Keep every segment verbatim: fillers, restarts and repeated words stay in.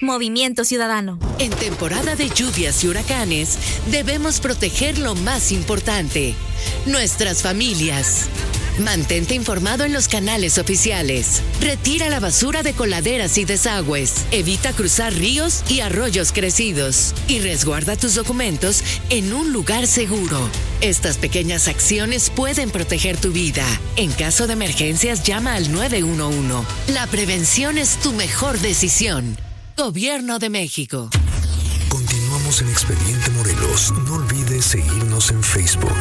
Movimiento Ciudadano. En temporada de lluvias y huracanes, debemos proteger lo más importante, nuestras familias. Mantente informado en los canales oficiales. Retira la basura de coladeras y desagües. Evita cruzar ríos y arroyos crecidos. Y resguarda tus documentos en un lugar seguro. Estas pequeñas acciones pueden proteger tu vida. En caso de emergencias, llama al nueve uno uno. La prevención es tu mejor decisión. Gobierno de México. Continuamos en Expediente Morelos. No olvides seguirnos en Facebook.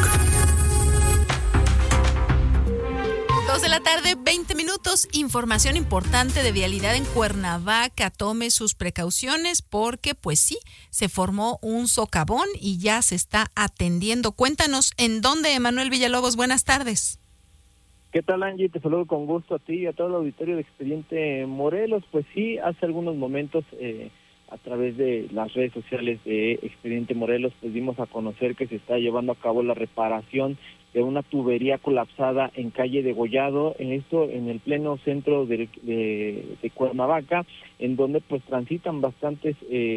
Dos de la tarde, veinte minutos. Información importante de vialidad en Cuernavaca. Tome sus precauciones porque, pues sí, se formó un socavón y ya se está atendiendo. Cuéntanos en dónde, Emanuel Villalobos. Buenas tardes. ¿Qué tal, Angie? Te saludo con gusto a ti y a todo el auditorio de Expediente Morelos. Pues sí, hace algunos momentos, eh, a través de las redes sociales de Expediente Morelos, pues dimos a conocer que se está llevando a cabo la reparación de una tubería colapsada en calle Degollado, en esto en el pleno centro de, de, de Cuernavaca, en donde pues transitan bastantes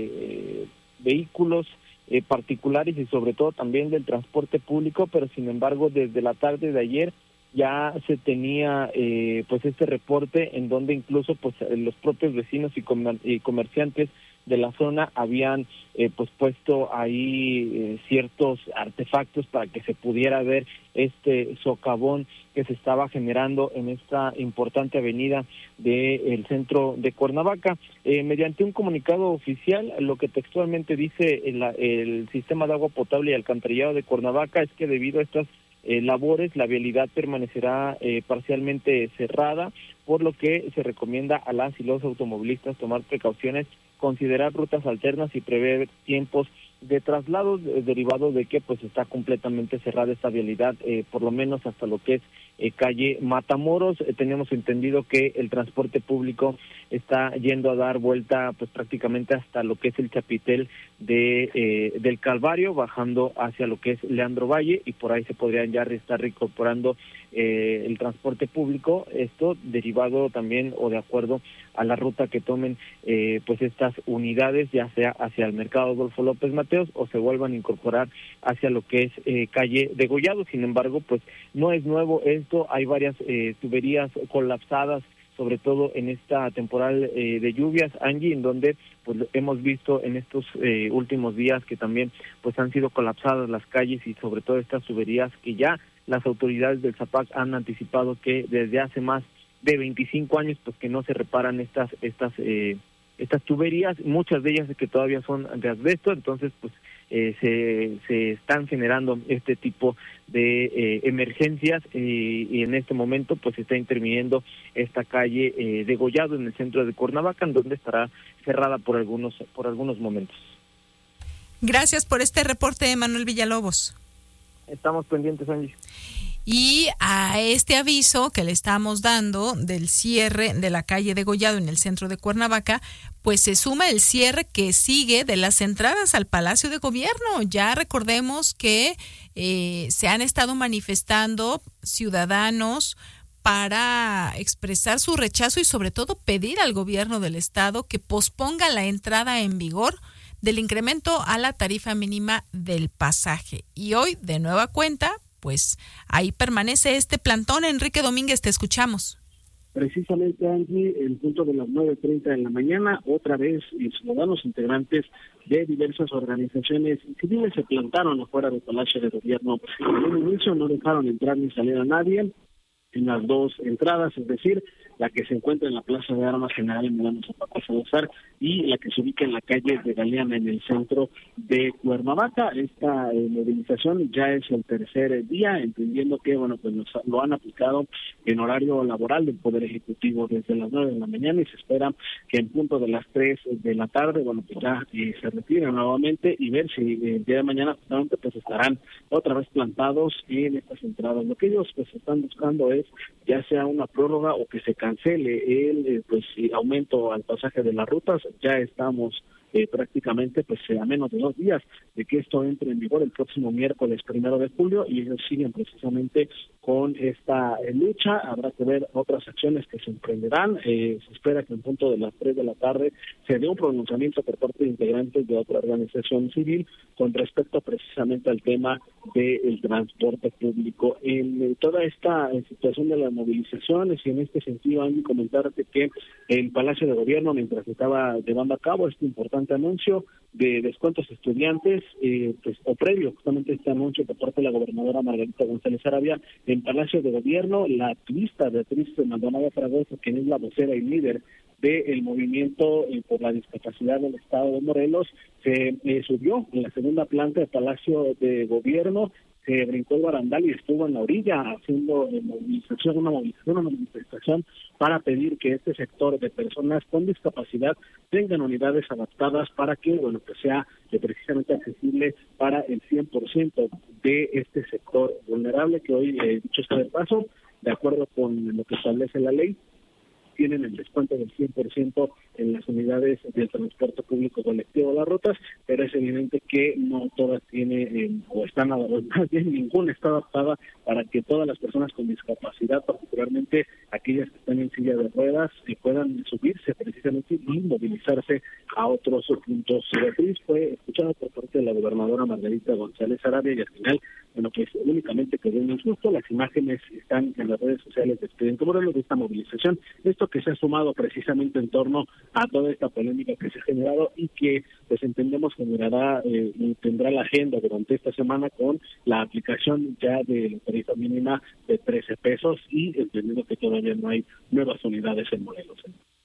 eh, vehículos eh, particulares y sobre todo también del transporte público, pero sin embargo desde la tarde de ayer ya se tenía eh, pues este reporte en donde incluso pues los propios vecinos y, comer- y comerciantes de la zona habían eh, pues puesto ahí eh, ciertos artefactos para que se pudiera ver este socavón que se estaba generando en esta importante avenida del centro de Cuernavaca. Eh, mediante un comunicado oficial, lo que textualmente dice el, el sistema de agua potable y alcantarillado de Cuernavaca es que debido a estas Eh, labores, la vialidad permanecerá eh, parcialmente cerrada, por lo que se recomienda a las y los automovilistas tomar precauciones, considerar rutas alternas y prever tiempos de traslados eh, derivado de que pues está completamente cerrada esta vialidad, eh, por lo menos hasta lo que es eh, calle Matamoros. Eh, tenemos entendido que el transporte público está yendo a dar vuelta pues prácticamente hasta lo que es el Chapitel de eh, del Calvario, bajando hacia lo que es Leandro Valle, y por ahí se podrían ya estar reincorporando eh, el transporte público, esto derivado también o de acuerdo a la ruta que tomen eh, pues estas unidades, ya sea hacia el mercado Adolfo López Mateos o se vuelvan a incorporar hacia lo que es eh, calle Degollado. Sin embargo, pues no es nuevo esto, hay varias eh, tuberías colapsadas, sobre todo en esta temporal eh, de lluvias, Angie, en donde pues hemos visto en estos eh, últimos días que también pues han sido colapsadas las calles y sobre todo estas tuberías que ya las autoridades del ZAPAC han anticipado que desde hace más de veinticinco años pues que no se reparan estas estas eh, estas tuberías, muchas de ellas que todavía son de asbesto, entonces pues eh, se se están generando este tipo de eh, emergencias eh, y en este momento pues se está interviniendo esta calle eh, Degollado en el centro de Cuernavaca, en donde estará cerrada por algunos por algunos momentos. Gracias por este reporte, Manuel Villalobos. Estamos pendientes, Angie. Y a este aviso que le estamos dando del cierre de la calle Degollado en el centro de Cuernavaca, pues se suma el cierre que sigue de las entradas al Palacio de Gobierno. Ya recordemos que eh, se han estado manifestando ciudadanos para expresar su rechazo y sobre todo pedir al gobierno del estado que posponga la entrada en vigor del incremento a la tarifa mínima del pasaje. Y hoy, de nueva cuenta, pues ahí permanece este plantón. Enrique Domínguez, te escuchamos. Precisamente, Angie, en punto de las nueve treinta de la mañana, otra vez y ciudadanos integrantes de diversas organizaciones civiles se plantaron afuera del Palacio de Gobierno. En un inicio no dejaron entrar ni salir a nadie en las dos entradas, es decir, la que se encuentra en la Plaza de Armas General Emiliano Zapata Salazar y la que se ubica en la calle de Galeana en el centro de Cuernavaca. Esta eh, movilización ya es el tercer día, entendiendo que bueno pues nos, lo han aplicado en horario laboral del Poder Ejecutivo desde las nueve de la mañana y se espera que en punto de las tres de la tarde, bueno pues ya eh, se retiren nuevamente y ver si eh, el día de mañana justamente pues estarán otra vez plantados en estas entradas. Lo que ellos pues están buscando es ya sea una prórroga o que se cancele el eh, pues aumento al pasaje de las rutas. Ya estamos eh, prácticamente pues a menos de dos días de que esto entre en vigor el próximo miércoles primero de julio, y ellos siguen precisamente con esta eh, lucha. Habrá que ver otras acciones que se emprenderán. Eh, se espera que en punto de las tres de la tarde se dé un pronunciamiento por parte de integrantes de otra organización civil con respecto precisamente al tema del transporte público. En eh, toda esta en situación de las movilizaciones, y en este sentido, Andy, comentarte que el Palacio de Gobierno, mientras estaba llevando a cabo este importante anuncio de descuentos estudiantes, eh, pues o previo justamente este anuncio por parte de la gobernadora Margarita González Arabia, en Palacio de Gobierno, la activista Beatriz Maldonado Fragoso, quien es la vocera y líder del movimiento eh, por la discapacidad del Estado de Morelos, se eh, subió en la segunda planta del Palacio de Gobierno, se brincó el barandal y estuvo en la orilla haciendo eh, movilización, una movilización, una manifestación para pedir que este sector de personas con discapacidad tengan unidades adaptadas para que, bueno, pues sea eh, precisamente accesible para el cien por ciento de este sector vulnerable que hoy, eh, dicho sea de paso, de acuerdo con lo que establece la ley, tienen el descuento del cien por ciento en las unidades del transporte público colectivo de las rutas, pero es evidente que no todas tienen, eh, o están, o más bien ninguna está adaptada para que todas las personas con discapacidad, particularmente aquellas que están en silla de ruedas, eh, puedan subirse precisamente y movilizarse a otros puntos. Beatriz fue escuchada por parte de la gobernadora Margarita González Arabia y al final, bueno, pues únicamente quedó un insusto. Las imágenes están en las redes sociales de Expediente Morelos de esta movilización. Esto que se ha sumado precisamente en torno a toda esta polémica que se ha generado y que pues entendemos generará eh, y tendrá la agenda durante esta semana con la aplicación ya de la tarifa mínima de trece pesos y entendiendo que todavía no hay nuevas unidades en Morelos.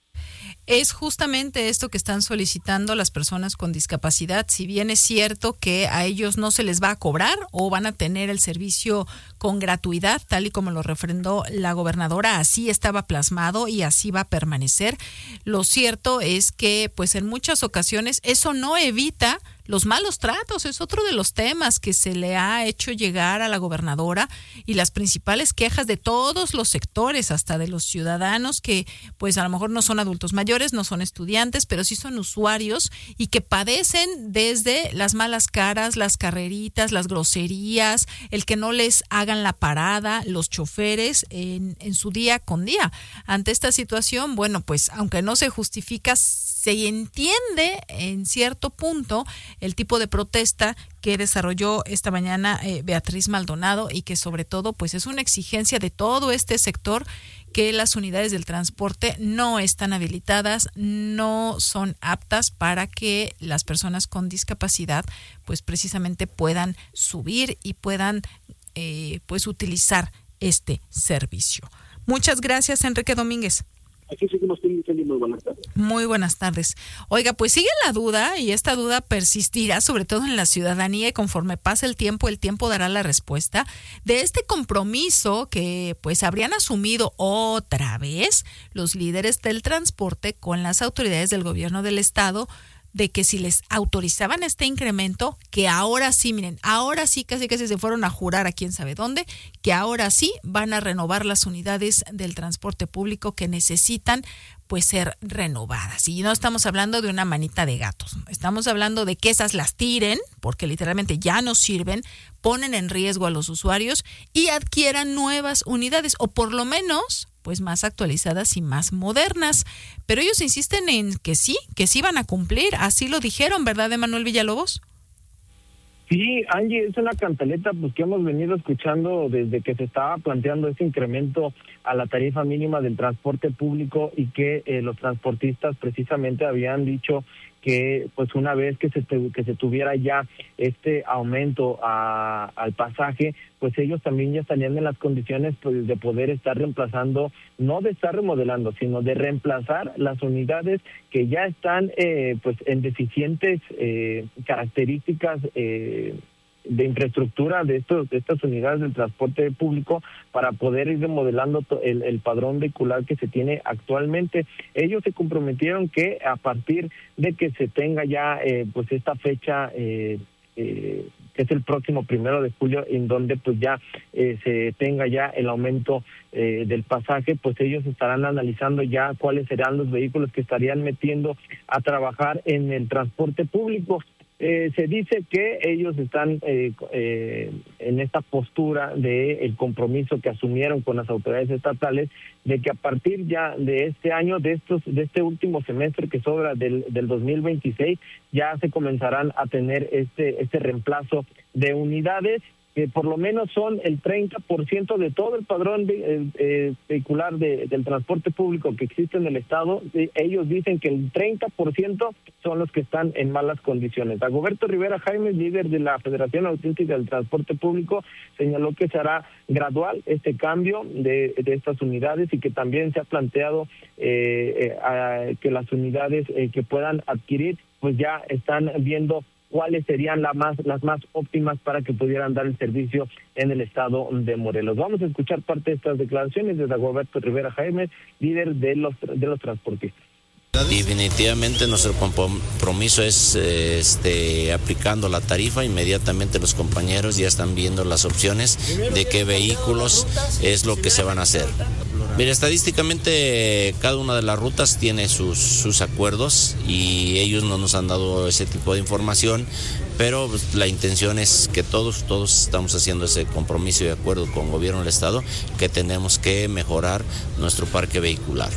Es justamente esto que están solicitando las personas con discapacidad. Si bien es cierto que a ellos no se les va a cobrar o van a tener el servicio con gratuidad, tal y como lo refrendó la gobernadora, así estaba plasmado y así va a permanecer. Lo cierto es que, pues en muchas ocasiones, eso no evita los malos tratos. Es otro de los temas que se le ha hecho llegar a la gobernadora y las principales quejas de todos los sectores, hasta de los ciudadanos que pues a lo mejor no son adultos mayores, no son estudiantes, pero sí son usuarios y que padecen desde las malas caras, las carreritas, las groserías, el que no les hagan la parada, los choferes en, en su día con día. Ante esta situación, bueno, pues aunque no se justifica, se entiende en cierto punto el tipo de protesta que desarrolló esta mañana eh, Beatriz Maldonado y que sobre todo pues es una exigencia de todo este sector que las unidades del transporte no están habilitadas, no son aptas para que las personas con discapacidad pues precisamente puedan subir y puedan eh, pues utilizar este servicio. Muchas gracias, Enrique Domínguez. Aquí seguimos teniendo muy buenas tardes. Muy buenas tardes. Oiga, pues sigue la duda y esta duda persistirá sobre todo en la ciudadanía y conforme pase el tiempo, el tiempo dará la respuesta de este compromiso que pues habrían asumido otra vez los líderes del transporte con las autoridades del gobierno del estado, de que si les autorizaban este incremento, que ahora sí, miren, ahora sí casi casi se fueron a jurar a quién sabe dónde, que ahora sí van a renovar las unidades del transporte público que necesitan pues ser renovadas. Y no estamos hablando de una manita de gatos, estamos hablando de que esas las tiren, porque literalmente ya no sirven, ponen en riesgo a los usuarios y adquieran nuevas unidades, o por lo menos pues más actualizadas y más modernas. Pero ellos insisten en que sí, que sí van a cumplir, así lo dijeron, ¿verdad, Emanuel Villalobos? Sí, Angie, es una cantaleta pues que hemos venido escuchando desde que se estaba planteando ese incremento a la tarifa mínima del transporte público y que eh, los transportistas precisamente habían dicho que pues una vez que se te, que se tuviera ya este aumento a, al pasaje, pues ellos también ya estarían en las condiciones pues de poder estar reemplazando, no de estar remodelando, sino de reemplazar las unidades que ya están eh, pues en deficientes eh, características eh, de infraestructura de estos de estas unidades del transporte público para poder ir remodelando el, el padrón vehicular que se tiene actualmente. Ellos se comprometieron que a partir de que se tenga ya eh, pues esta fecha eh, eh, que es el próximo primero de julio, en donde pues ya eh, se tenga ya el aumento eh, del pasaje, pues ellos estarán analizando ya cuáles serán los vehículos que estarían metiendo a trabajar en el transporte público. Eh, se dice que ellos están eh, eh, en esta postura de el compromiso que asumieron con las autoridades estatales de que a partir ya de este año, de estos de este último semestre que sobra del, del dos mil veintiséis, ya se comenzarán a tener este este reemplazo de unidades que por lo menos son el treinta por ciento de todo el padrón de, eh, eh, vehicular de, del transporte público que existe en el estado. Eh, ellos dicen que el treinta por ciento son los que están en malas condiciones. Dagoberto Rivera Jaime, líder de la Federación Auténtica del Transporte Público, señaló que será gradual este cambio de, de estas unidades y que también se ha planteado eh, eh, a, que las unidades eh, que puedan adquirir pues ya están viendo cuáles serían las más las más óptimas para que pudieran dar el servicio en el estado de Morelos. Vamos a escuchar parte de estas declaraciones de Dagoberto Rivera Jaime, líder de los de los transportistas. Definitivamente nuestro compromiso es este, aplicando la tarifa. Inmediatamente los compañeros ya están viendo las opciones de qué vehículos es lo que se van a hacer. Mira, estadísticamente cada una de las rutas tiene sus, sus acuerdos y ellos no nos han dado ese tipo de información, pero la intención es que todos, todos estamos haciendo ese compromiso y acuerdo con el gobierno del estado que tenemos que mejorar nuestro parque vehicular.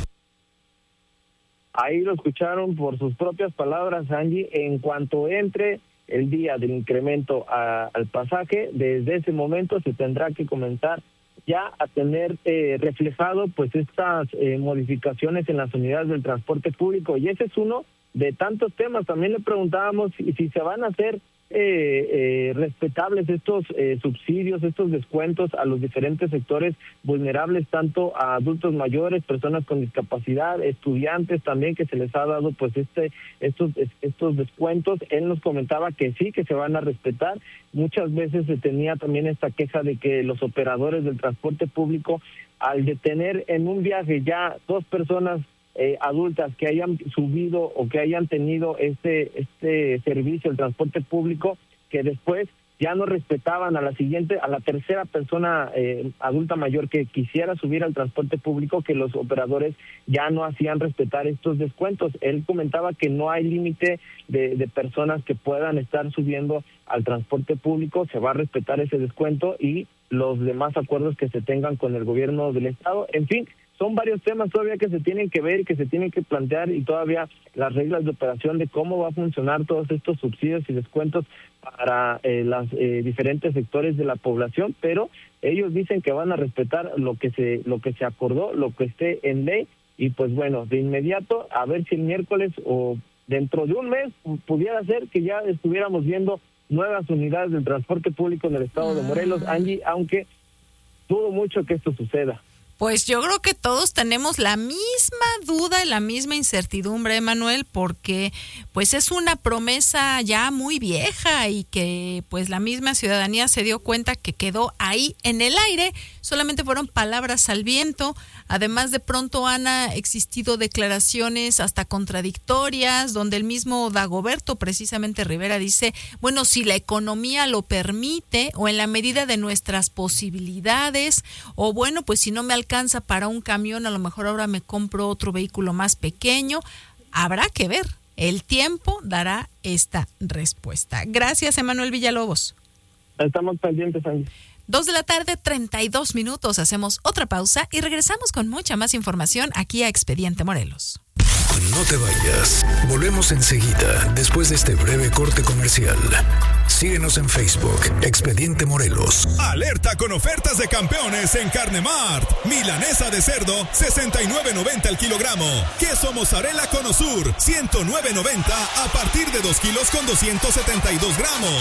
Ahí lo escucharon por sus propias palabras, Angie. En cuanto entre el día del incremento a, al pasaje, desde ese momento se tendrá que comenzar ya a tener eh, reflejado pues estas eh, modificaciones en las unidades del transporte público, y ese es uno de tantos temas. También le preguntábamos si, si se van a hacer eh, eh, respetables estos eh, subsidios, estos descuentos a los diferentes sectores vulnerables, tanto a adultos mayores, personas con discapacidad, estudiantes también, que se les ha dado pues este estos estos descuentos. Él nos comentaba que sí, que se van a respetar. Muchas veces se tenía también esta queja de que los operadores del transporte público, al detener en un viaje ya dos personas Eh, adultas que hayan subido o que hayan tenido este este servicio, el transporte público, que después ya no respetaban a la siguiente, a la tercera persona eh, adulta mayor que quisiera subir al transporte público, que los operadores ya no hacían respetar estos descuentos. Él comentaba que no hay límite de, de personas que puedan estar subiendo al transporte público, se va a respetar ese descuento y los demás acuerdos que se tengan con el gobierno del estado. En fin, son varios temas todavía que se tienen que ver y que se tienen que plantear, y todavía las reglas de operación de cómo va a funcionar todos estos subsidios y descuentos para eh, los eh, diferentes sectores de la población, pero ellos dicen que van a respetar lo que se lo que se acordó, lo que esté en ley, y pues bueno, de inmediato a ver si el miércoles o dentro de un mes pudiera ser que ya estuviéramos viendo nuevas unidades del transporte público en el estado de Morelos, Angie, aunque dudo mucho que esto suceda. Pues yo creo que todos tenemos la misma duda y la misma incertidumbre, Manuel, porque pues es una promesa ya muy vieja y que pues la misma ciudadanía se dio cuenta que quedó ahí en el aire, solamente fueron palabras al viento. Además, de pronto han existido declaraciones hasta contradictorias, donde el mismo Dagoberto, precisamente Rivera, dice, bueno, si la economía lo permite o en la medida de nuestras posibilidades, o bueno, pues si no me alcanza para un camión, a lo mejor ahora me compro otro vehículo más pequeño. Habrá que ver, el tiempo dará esta respuesta. Gracias, Emanuel Villalobos. Estamos pendientes, Angie. Dos de la tarde, treinta y dos minutos. Hacemos otra pausa y regresamos con mucha más información aquí a Expediente Morelos. No te vayas. Volvemos enseguida, después de este breve corte comercial. Síguenos en Facebook, Expediente Morelos. Alerta con ofertas de campeones en Carnemart. Milanesa de cerdo, sesenta y nueve noventa el kilogramo. Queso mozzarella Conosur, ciento nueve noventa a partir de dos kilos con doscientos setenta y dos gramos.